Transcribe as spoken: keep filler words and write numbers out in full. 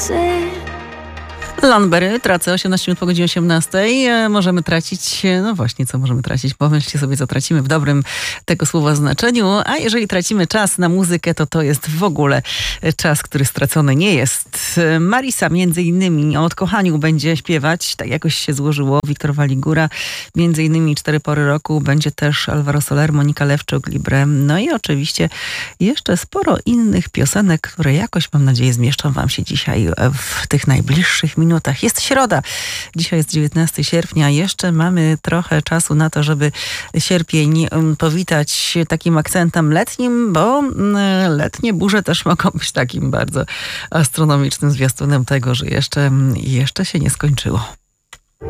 Lanbery, tracę osiemnaście minut po godzinie osiemnastej. Możemy tracić, no właśnie, co możemy tracić? Pomyślcie sobie, co tracimy w dobrym tego słowa znaczeniu. A jeżeli tracimy czas na muzykę, to to jest w ogóle czas, który stracony nie jest. Marisa między innymi o odkochaniu będzie śpiewać, tak jakoś się złożyło. Wiktor Waligura, między innymi Cztery pory roku. Będzie też Alvaro Soler, Monika Lewczuk, Libre. No i oczywiście jeszcze sporo innych piosenek, które jakoś, mam nadzieję, zmieszczą wam się dzisiaj w tych najbliższych minutach. Jest środa. Dzisiaj jest dziewiętnastego sierpnia. Jeszcze mamy trochę czasu na to, żeby sierpień powitać takim akcentem letnim, bo letnie burze też mogą być takim bardzo astronomicznym zwiastunem tego, że jeszcze, jeszcze się nie skończyło.